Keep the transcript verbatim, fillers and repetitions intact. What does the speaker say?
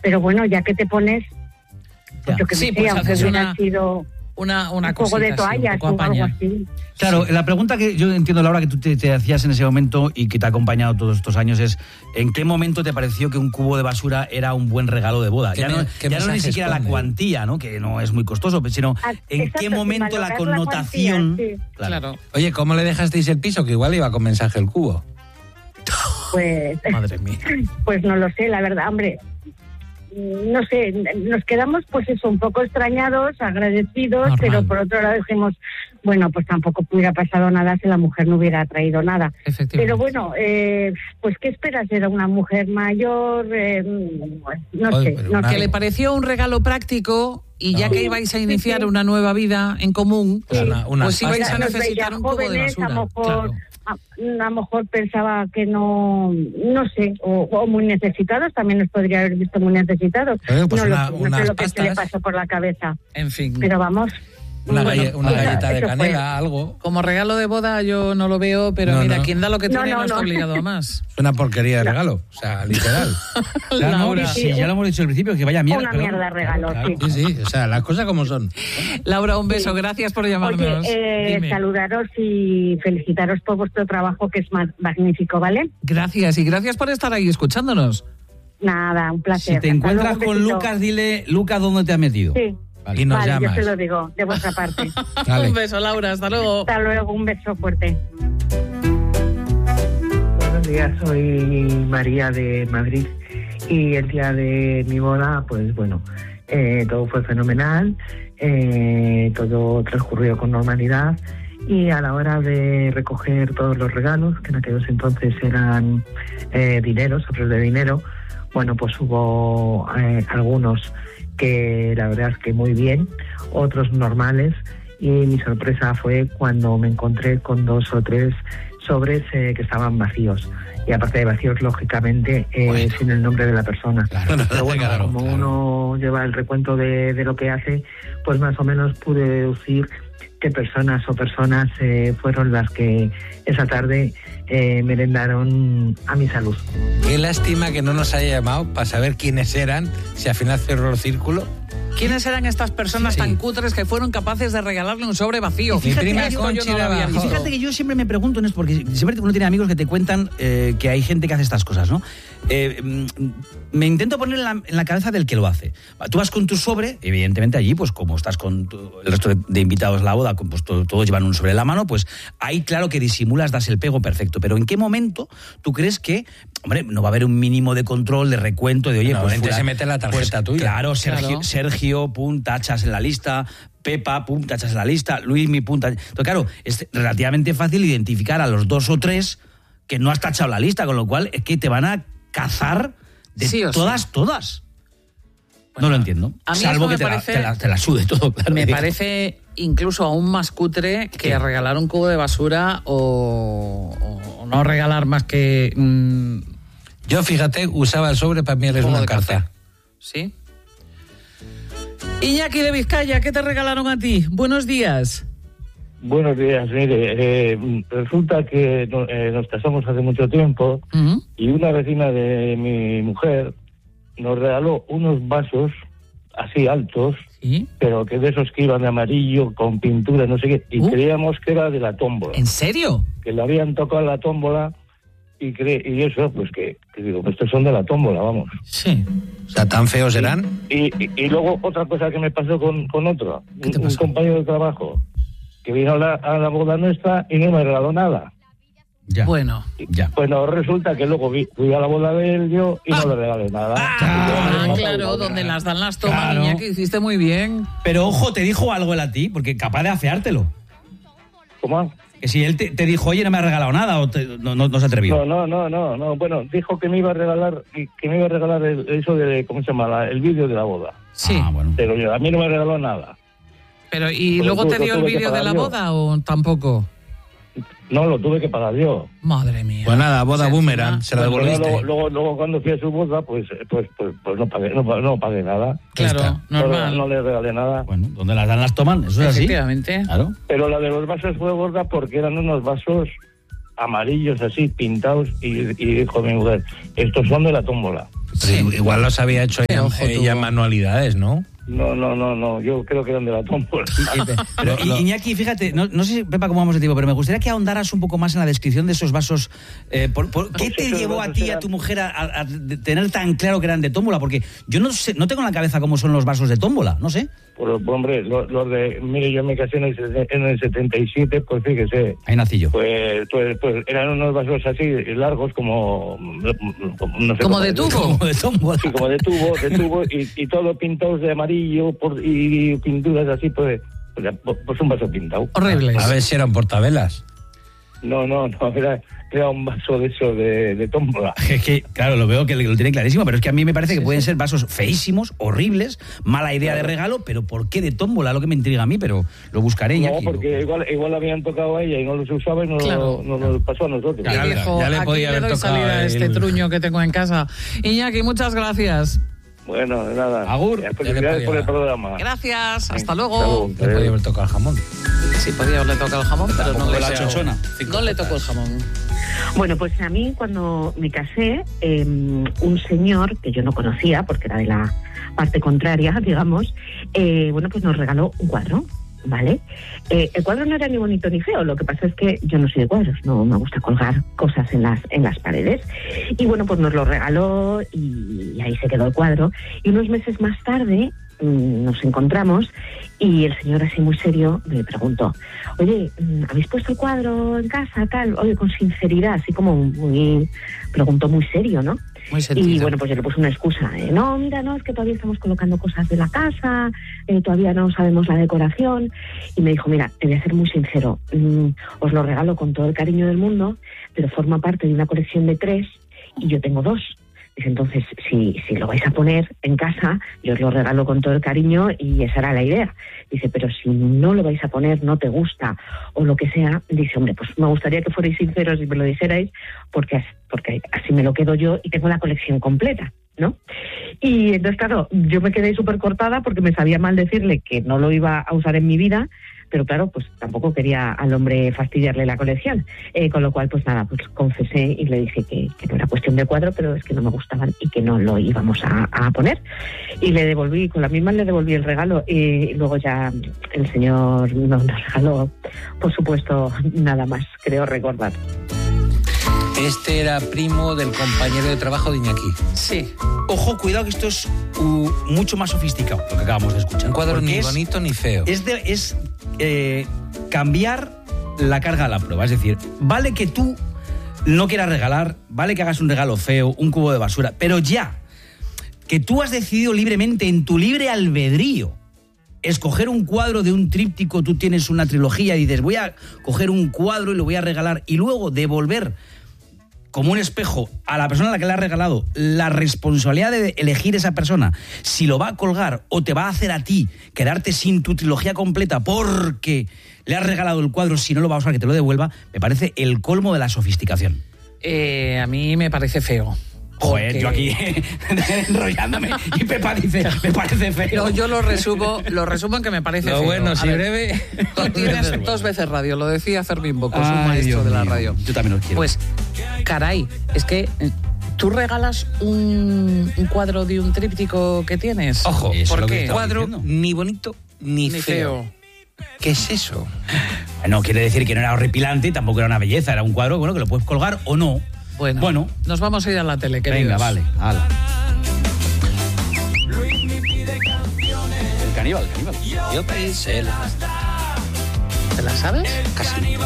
pero bueno, ya que te pones, pues yo que sí, me pues sé, aunque haces hubiera una, sido una, una un juego de toallas o algo así. Claro, sí. La pregunta que yo entiendo, Laura, que tú te, te hacías en ese momento y que te ha acompañado todos estos años es ¿en qué momento te pareció que un cubo de basura era un buen regalo de boda? Ya, me, no, ya no ni siquiera esconde? La cuantía, ¿no? Que no es muy costoso, sino ah, en exacto, qué momento la connotación... La cuantía, sí. Claro. Claro. Oye, ¿cómo le dejasteis el piso? Que igual iba con mensaje el cubo. Pues... Madre mía. Pues no lo sé, la verdad, hombre... No sé, nos quedamos pues eso, un poco extrañados, agradecidos, normal. Pero por otro lado dijimos, bueno, pues tampoco hubiera pasado nada si la mujer no hubiera traído nada. Pero bueno, eh, pues ¿qué esperas? Era una mujer mayor, eh, no Oye, sé. No que sé. le pareció un regalo práctico y ya no. que ibais a iniciar sí, sí. una nueva vida en común, sí. una, una pues ibais a necesitar un jóvenes, poco de basura. A lo mejor, claro. a, a lo mejor pensaba que no, no sé, o, o muy necesitados, también nos podría haber visto muy necesitados. Eh, pues no, una, lo, no sé lo que se le pasó por la cabeza. En fin. Pero vamos... Una, bueno, galle, una galleta de canela, fue. algo. Como regalo de boda yo no lo veo, pero no, mira, no. quien da lo que tiene no, no, no está obligado a más. Es una porquería de no. regalo, o sea, literal. Claro, Laura, sí, sí, ya lo hemos dicho al principio, que vaya mierda. Una mierda de regalo, claro, sí. Sí, sí, o sea, las cosas como son. Laura, un beso, sí. gracias por llamarnos. Oye, eh, saludaros y felicitaros por vuestro trabajo, que es magnífico, ¿vale? Gracias, y gracias por estar ahí escuchándonos. Nada, un placer. Si te encuentras con Lucas, dile, Lucas, ¿dónde te has metido? Sí. Vale, y nos vale, llamas. Yo se lo digo, de vuestra parte. Un beso, Laura, hasta luego. Hasta luego, un beso fuerte. Buenos días, soy María de Madrid y el día de mi boda, pues bueno, eh, todo fue fenomenal, eh, todo transcurrió con normalidad y a la hora de recoger todos los regalos, que en aquellos entonces eran eh, dinero, sobres de dinero, bueno, pues hubo eh, algunos que la verdad es que muy bien, otros normales, y mi sorpresa fue cuando me encontré con dos o tres sobres eh, que estaban vacíos, y aparte de vacíos, lógicamente, eh, bueno. sin el nombre de la persona. Claro, pero bueno, claro, como claro. uno lleva el recuento de, de lo que hace, pues más o menos pude deducir qué personas o personas eh, fueron las que esa tarde eh, merendaron a mi salud. Qué lástima que no nos haya llamado para saber quiénes eran, si al final cerró el círculo. ¿Quiénes eran estas personas sí, sí. tan cutres que fueron capaces de regalarle un sobre vacío? Y fíjate, que yo, yo no y fíjate que yo siempre me pregunto, ¿no? Porque siempre uno tiene amigos que te cuentan eh, que hay gente que hace estas cosas, ¿no? Eh, me intento poner en la, en la cabeza del que lo hace. Tú vas con tu sobre, evidentemente allí, pues como estás con tu, el resto de, de invitados a la boda, pues todo, todos llevan un sobre en la mano, pues ahí claro que disimulas, das el pego perfecto. Pero ¿en qué momento tú crees que, hombre, no va a haber un mínimo de control, de recuento, de oye, no, pues fuera, se mete la tarjeta pues, tuya? Claro, Sergio, claro. Sergio, pum, tachas en la lista, Pepa, pum, tachas en la lista, Luis, mi punta. Entonces, claro, es relativamente fácil identificar a los dos o tres que no has tachado la lista, con lo cual es que te van a cazar de sí, todas, sí. todas. Bueno, no lo entiendo. A mí Salvo que te, parece, la, te, la, te la sude todo, claro. Me parece incluso aún más cutre que ¿Qué? regalar un cubo de basura o, o no regalar más que... Mmm, Yo, fíjate, usaba el sobre, para mí eres una carta. ¿Sí? Iñaki de Vizcaya, ¿qué te regalaron a ti? Buenos días. Buenos días, mire, eh, resulta que no, eh, nos casamos hace mucho tiempo uh-huh. y una vecina de mi mujer nos regaló unos vasos así altos, ¿sí? Pero que de esos que iban de amarillo, con pintura, no sé qué, y uh. creíamos que era de la tómbola. ¿En serio? Que le habían tocado la tómbola y cre- y eso, pues que, que digo, pues estos son de la tómbola, vamos. Sí. O sea, ¿tan feos eran? Y, y, y luego otra cosa que me pasó con, con otro, un, un compañero de trabajo, que vino a la, a la boda nuestra y no me regaló nada. Ya. Bueno, ya. Bueno, resulta que luego vi, fui a la boda de él yo y ah. no le regalé nada. Ah, ah claro, donde las dan las tomas, claro. Niña, que hiciste muy bien. Pero ojo, ¿te dijo algo él a ti? Porque capaz de afeártelo. ¿Cómo? Que si él te, te dijo, oye, no me ha regalado nada, o te, no, no, no se atrevió. No, no, no, no, no. Bueno, dijo que me iba a regalar, que me iba a regalar el, eso de, ¿cómo se llama? La, el vídeo de la boda. Sí. Ah, bueno. Pero yo, a mí no me regaló nada. Pero, ¿y Pero luego tú, te dio el vídeo de la yo. boda o tampoco? No, lo tuve que pagar yo. Madre mía. Pues nada, boda boomerang, se la bueno, devolviste. Luego, luego, luego cuando fui a su boda, pues pues pues, pues no pagué no, no pagué nada. Claro, normal. No, no le regalé nada. Bueno, donde las dan las toman, eso es así. Efectivamente. Claro. Pero la de los vasos fue gorda porque eran unos vasos amarillos así, pintados, y, y dijo mi mujer, estos son de la tómbola. Sí. Igual los había hecho ella, ojo, ella en manualidades, ¿no? No, no, no, no, yo creo que eran de la tómbola. Pero, Lo- Iñaki, fíjate, no, no sé, Pepa, cómo vamos de tiempo, pero me gustaría que ahondaras un poco más en la descripción de esos vasos. Eh, por, por- ¿Qué Pues te esos llevó a vasos ti y a eran- tu mujer a, a- a tener tan claro que eran de tómbola? Porque yo no sé, no tengo en la cabeza cómo son los vasos de tómbola, no sé. Pues, hombre, los, los de... Mire, yo me casé en el, se- en el setenta y siete, pues fíjese, Ahí nací yo. pues, pues, pues eran unos vasos así largos como... como no sé Como cómo de decirlo. tubo. Como de tómbola. Sí, como de tubo, de tubo, y, y todo pintados de amarillo por, y pinturas así, pues, pues, pues un vaso pintado. Horribles. A ver si eran portavelas. No, no, no, era, era un vaso de eso, de, de tómbola. Es que, claro, lo veo que lo tiene clarísimo, pero es que a mí me parece que pueden ser vasos feísimos, horribles, mala idea de regalo, pero ¿por qué de tómbola? Lo que me intriga a mí, pero lo buscaré. No, Iñaki. porque igual, igual habían tocado a ella y no los usaba y no, Claro. no nos pasó a nosotros. Y Claro, dijo, ya le aquí podía le haber doy tocado salida a este el- truño que tengo en casa. Iñaki, muchas gracias. Bueno, nada. Agur. Eh, Ya le Felicidades por podía- el programa. Gracias, hasta Hasta luego. luego. Le podía haber tocado el jamón. Sí, podía haberle tocado el jamón, pero no Tampoco le, la tocó. chochona. No le tocó el jamón. Bueno, pues a mí cuando me casé, eh, un señor que yo no conocía, porque era de la parte contraria, digamos, eh, bueno, pues nos regaló un cuadro, ¿vale? Eh, el cuadro no era ni bonito ni feo, lo que pasa es que yo no soy de cuadros, no me gusta colgar cosas en las, en las paredes. Y bueno, pues nos lo regaló y ahí se quedó el cuadro. Y unos meses más tarde mmm, nos encontramos y el señor así muy serio me preguntó, oye, ¿habéis puesto el cuadro en casa, tal? Oye, con sinceridad, así como muy, preguntó muy serio, ¿no? Muy sentido. Y bueno, pues yo le puse una excusa, eh, no, mira, no, es que todavía estamos colocando cosas de la casa, eh, todavía no sabemos la decoración. Y me dijo, mira, te voy a ser muy sincero, mmm, os lo regalo con todo el cariño del mundo, pero forma parte de una colección de tres y yo tengo dos. Dice, entonces, si, si lo vais a poner en casa, yo os lo regalo con todo el cariño y esa era la idea. Dice, pero si no lo vais a poner, no te gusta o lo que sea, dice, hombre, pues me gustaría que fuerais sinceros y me lo dijerais porque, porque así me lo quedo yo y tengo la colección completa, ¿no? Y entonces, claro, yo me quedé súper cortada porque me sabía mal decirle que no lo iba a usar en mi vida, pero claro, pues tampoco quería al hombre fastidiarle la colección, eh, con lo cual, pues nada, pues confesé y le dije que, que no era cuestión de cuadro, pero es que no me gustaban y que no lo íbamos a, a poner. Y le devolví, con la misma le devolví el regalo y luego ya el señor nos, nos regaló, por supuesto, nada más, creo recordar. Este era primo del compañero de trabajo de Iñaki. Sí. Ojo, cuidado que esto es uh, mucho más sofisticado, lo que acabamos de escuchar. Un cuadro Porque ni es- bonito ni feo. Es, de, es eh, cambiar la carga a la prueba. Es decir, vale que tú no quieras regalar, vale que hagas un regalo feo, un cubo de basura, pero ya que tú has decidido libremente, en tu libre albedrío, escoger un cuadro de un tríptico, tú tienes una trilogía y dices, voy a coger un cuadro y lo voy a regalar y luego devolver como un espejo a la persona a la que le has regalado la responsabilidad de elegir esa persona si lo va a colgar o te va a hacer a ti quedarte sin tu trilogía completa porque le has regalado el cuadro, si no lo va a usar que te lo devuelva, me parece el colmo de la sofisticación. Eh, a mí me parece feo. Joder, Porque- yo aquí enrollándome y Pepa dice, me parece feo. No, yo lo resumo, lo resumo en que me parece Lo feo. bueno, A si ver, breve. Tú tienes dos veces radio, lo decía Fermín Bocos, un Ay, maestro Dios de la mío. radio. Yo también lo quiero. Pues, caray, es que eh, tú regalas un, un cuadro de un tríptico que tienes. Ojo, Eso es ¿por lo que qué? estaba cuadro diciendo. ni bonito ni, Ni feo. feo. ¿Qué es eso? No quiere decir que no era horripilante, tampoco era una belleza, era un cuadro bueno que lo puedes colgar o no. Bueno, Bueno. nos vamos a ir a la tele, queridos. Venga, vale, hala. El caníbal, el caníbal. Yo pensé la... ¿Te la sabes? Casi.